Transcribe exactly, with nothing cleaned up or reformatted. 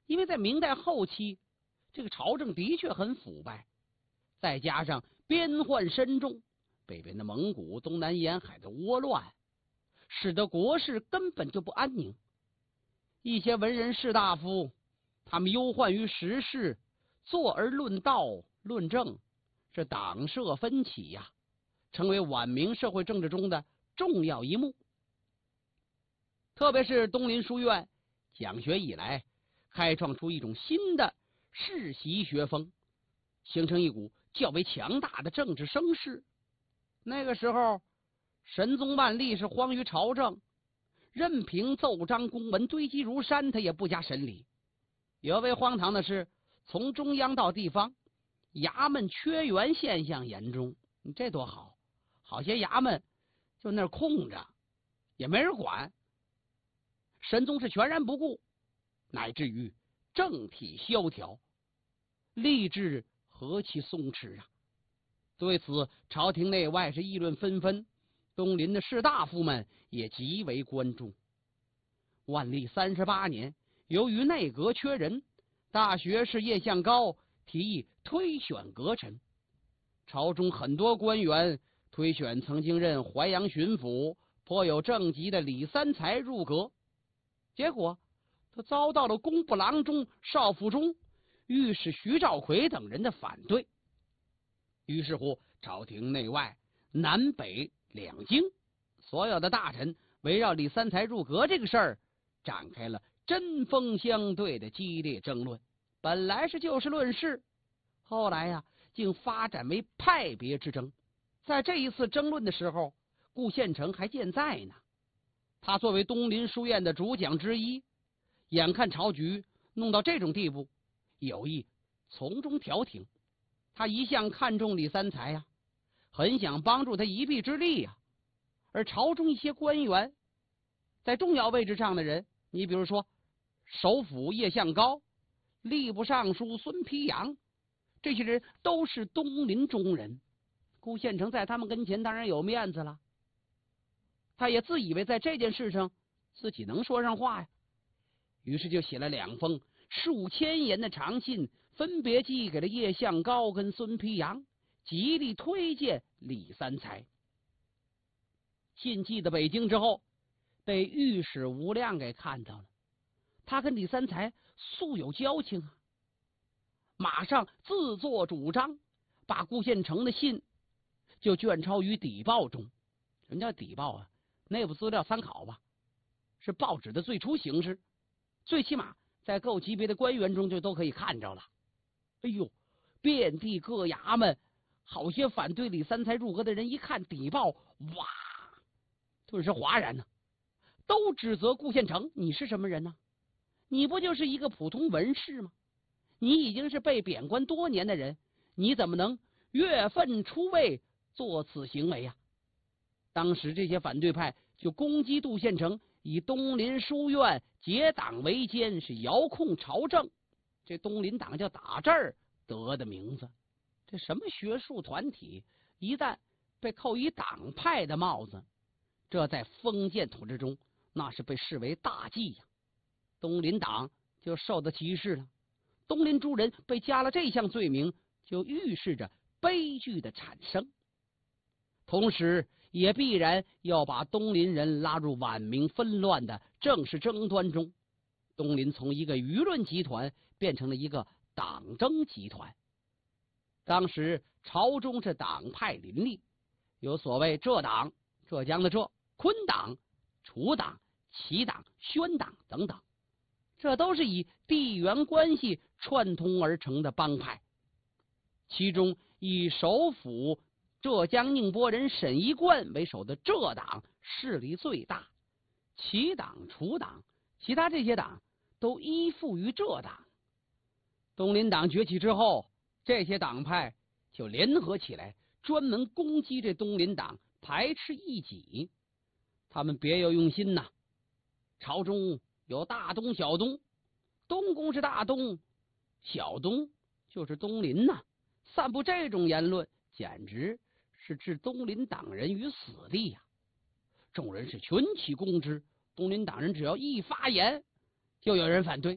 因为在明代后期，这个朝政的确很腐败，再加上边患深重，北边的蒙古、东南沿海的倭乱，使得国事根本就不安宁。一些文人士大夫，他们忧患于时事，坐而论道论政，是党社分歧呀、啊，成为晚明社会政治中的重要一幕。特别是东林书院讲学以来，开创出一种新的世袭学风，形成一股较为强大的政治声势。那个时候，神宗万历是荒于朝政，任凭奏章公文堆积如山，他也不加审理。尤为荒唐的是，从中央到地方，衙门缺员现象严重。这多好，好些衙门就那儿空着，也没人管。神宗是全然不顾，乃至于政体萧条，吏治何其松弛啊！对此，朝廷内外是议论纷纷，东林的士大夫们也极为关注。万历三十八年，由于内阁缺人，大学士叶向高提议推选阁臣。朝中很多官员推选曾经任淮阳巡抚、颇有政绩的李三才入阁，结果他遭到了工部郎中邵复中、御史徐兆奎等人的反对。于是乎，朝廷内外、南北两京所有的大臣围绕李三才入阁这个事儿展开了针锋相对的激烈争论。本来是就事论事，后来呀、啊，竟发展为派别之争。在这一次争论的时候，顾宪成还健在呢。他作为东林书院的主讲之一，眼看朝局弄到这种地步，有意从中调停。他一向看重李三才呀、啊，很想帮助他一臂之力呀、啊。而朝中一些官员，在重要位置上的人，你比如说首辅叶向高、吏部尚书孙丕阳，这些人都是东林中人。顾宪成在他们跟前当然有面子了，他也自以为在这件事上自己能说上话呀，于是就写了两封数千言的长信，分别寄给了叶向高跟孙丕阳，极力推荐李三才。信寄到北京之后，被御史吴亮给看到了，他跟李三才素有交情啊，马上自作主张，把顾宪成的信就卷抄于底报中。什么叫底报啊？内部资料参考吧，是报纸的最初形式，最起码在各级别的官员中就都可以看着了。哎呦，遍地各衙门，好些反对李三才入阁的人一看底报，哇，顿时哗然呢、啊，都指责顾宪成，你是什么人呢、啊？你不就是一个普通文士吗？你已经是被贬官多年的人，你怎么能越分出位做此行为呀、啊？当时这些反对派就攻击杜宪成以东林书院结党为奸，是遥控朝政。这东林党就打这儿得的名字。这什么学术团体，一旦被扣以党派的帽子，这在封建统治中那是被视为大忌呀。东林党就受到歧视了，东林诸人被加了这项罪名，就预示着悲剧的产生，同时也必然要把东林人拉入晚明纷乱的政事争端中。东林从一个舆论集团变成了一个党争集团。当时朝中是党派林立，有所谓浙党、浙江的浙、昆党、楚党、齐党、宣党等等，这都是以地缘关系串通而成的帮派。其中以首辅浙江宁波人沈一贯为首的浙党势力最大，齐党、楚党，其他这些党都依附于浙党。东林党崛起之后，这些党派就联合起来，专门攻击这东林党，排斥异己。他们别有用心呐！朝中有大东、小东，东宫是大东，小东就是东林呐。散布这种言论，简直是置东林党人于死地呀、啊！众人是群起攻之，东林党人只要一发言，就有人反对。